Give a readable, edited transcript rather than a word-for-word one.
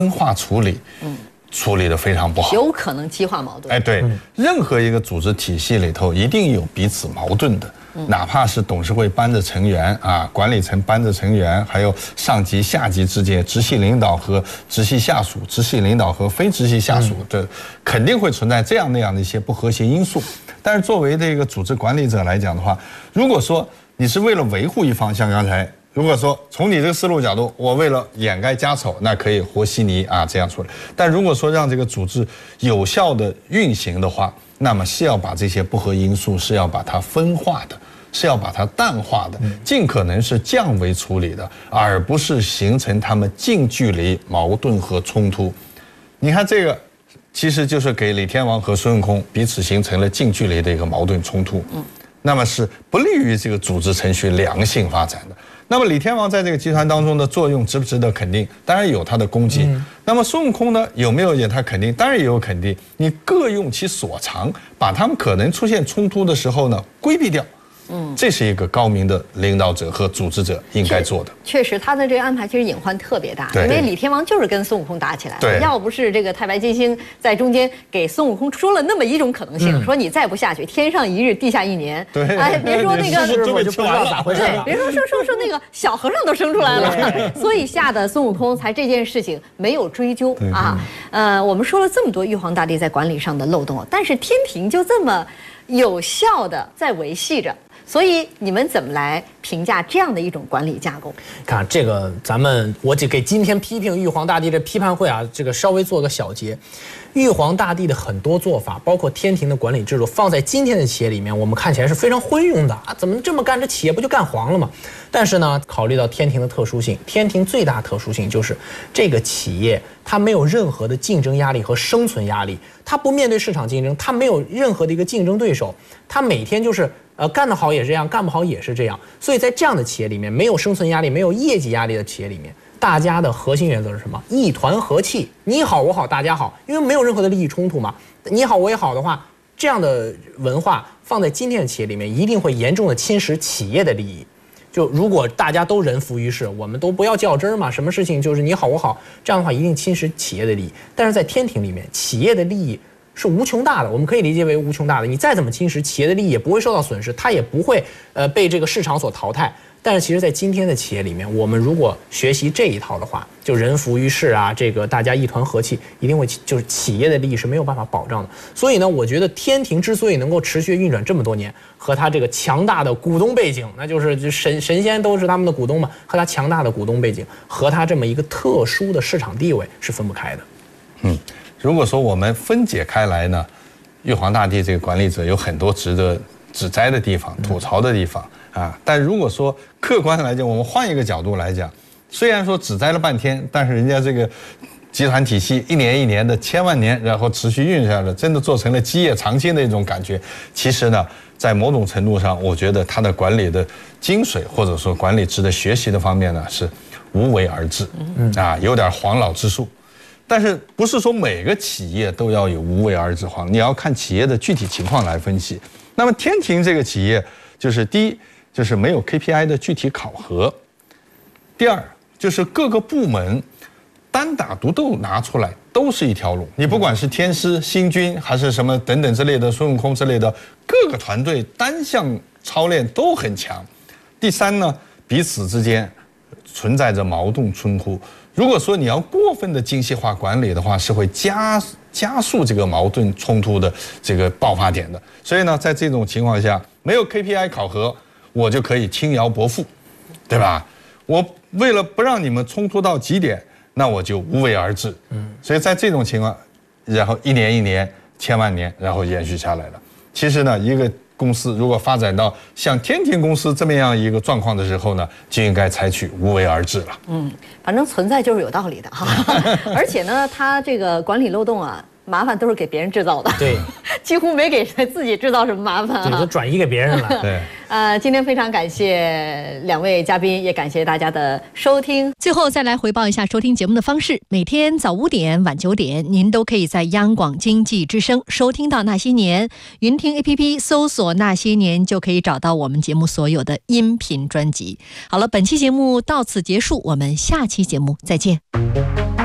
化处理，处理得非常不好， 有可能激化矛盾。 哎，对，任何一个组织体系里头一定有彼此矛盾的，哪怕是董事会班子成员啊，管理层班子成员，还有上级下级之间，直系领导和直系下属，直系领导和非直系下属的，肯定会存在这样那样的一些不和谐因素。但是作为这个组织管理者来讲的话，如果说你是为了维护一方，像刚才。如果说从你这个思路角度，我为了掩盖家丑，那可以和稀泥啊，这样处理。但如果说让这个组织有效的运行的话，那么是要把这些不合因素是要把它分化的，是要把它淡化的，尽可能是降维处理的，而不是形成他们近距离矛盾和冲突。你看这个，其实就是给李天王和孙悟空彼此形成了近距离的一个矛盾冲突。那么是不利于这个组织程序良性发展的。那么李天王在这个集团当中的作用值不值得肯定？当然有他的功绩。那么孙悟空呢，有没有也他肯定？当然也有肯定。你各用其所长，把他们可能出现冲突的时候呢规避掉。这是一个高明的领导者和组织者应该做的。 确实，他的这个安排其实隐患特别大，因为李天王就是跟孙悟空打起来了。要不是这个太白金星在中间给孙悟空说了那么一种可能性，说你再不下去，天上一日，地下一年。哎，别说那个， 我就不知道咋回事。 对，别说那个小和尚都生出来了，所以吓得孙悟空才这件事情没有追究啊。我们说了这么多玉皇大帝在管理上的漏洞，但是天庭就这么有效的在维系着。所以你们怎么来评价这样的一种管理架构？ 看这个，我就给今天批评玉皇大帝这批判会啊，这个稍微做个小结。玉皇大帝的很多做法，包括天庭的管理制度，放在今天的企业里面，我们看起来是非常昏庸的啊！怎么这么干，这企业不就干黄了吗？但是呢，考虑到天庭的特殊性，天庭最大特殊性就是这个企业它没有任何的竞争压力和生存压力，它不面对市场竞争，它没有任何的一个竞争对手，它每天就是干得好也是这样，干不好也是这样。所以在这样的企业里面，没有生存压力、没有业绩压力的企业里面，大家的核心原则是什么？一团和气，你好我好大家好，因为没有任何的利益冲突嘛。你好我也好的话，这样的文化放在今天的企业里面，一定会严重的侵蚀企业的利益。就如果大家都人浮于事，我们都不要较真儿嘛，什么事情就是你好我好，这样的话一定侵蚀企业的利益。但是在天庭里面，企业的利益是无穷大的，我们可以理解为无穷大的。你再怎么侵蚀，企业的利益也不会受到损失，它也不会被这个市场所淘汰。但是其实在今天的企业里面，我们如果学习这一套的话，就人浮于事啊，这个大家一团和气，一定会就是企业的利益是没有办法保障的。所以呢，我觉得天庭之所以能够持续运转这么多年，和它这个强大的股东背景，那就是神仙都是他们的股东嘛，和它强大的股东背景和它这么一个特殊的市场地位是分不开的。 如果说我们分解开来呢，玉皇大帝这个管理者有很多值得指摘的地方、吐槽的地方啊。但如果说客观来讲，我们换一个角度来讲，虽然说指摘了半天，但是人家这个集团体系一年一年的千万年，然后持续运下来，真的做成了基业长青的一种感觉。其实呢，在某种程度上，我觉得它的管理的精髓，或者说管理值得学习的方面呢，是无为而治，有点黄老之术。但是不是说每个企业都要有无为而治黄，你要看企业的具体情况来分析。那么天庭这个企业，就是第一，就是没有 KPI 的具体考核；第二，就是各个部门单打独斗拿出来都是一条龙。你不管是天师、星君还是什么等等之类的，孙悟空之类的，各个团队单项操练都很强。第三呢，彼此之间存在着矛盾冲突。如果说你要过分的精细化管理的话，是会加速这个矛盾冲突的这个爆发点的。所以呢，在这种情况下，没有 KPI 考核，我就可以轻徭薄赋，对吧？我为了不让你们冲突到极点，那我就无为而治。所以在这种情况，然后一年一年、千万年，然后延续下来了。其实呢，一个公司如果发展到像天庭公司这么样一个状况的时候呢，就应该采取无为而治了。 反正存在就是有道理的哈。而且呢，他这个管理漏洞啊，麻烦都是给别人制造的， 对， 几乎没给自己制造什么麻烦对，就转移给别人了。 对。 今天非常感谢两位嘉宾，也感谢大家的收听。最后再来回报一下收听节目的方式：每天早5点、晚9点，您都可以在央广经济之声收听到《那些年》，云听 APP 搜索《那些年》就可以找到我们节目所有的音频专辑。好了，本期节目到此结束，我们下期节目再见。